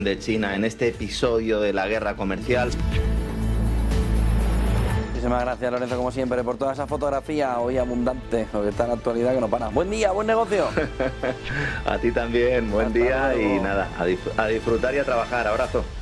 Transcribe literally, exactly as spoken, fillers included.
de China en este episodio de la guerra comercial. Muchísimas gracias, Lorenzo, como siempre, por toda esa fotografía hoy abundante, lo que está en la actualidad que no para. Buen día, buen negocio. A ti también, buen Hasta día luego. Y nada, a, disfr- a disfrutar y a trabajar. Abrazo.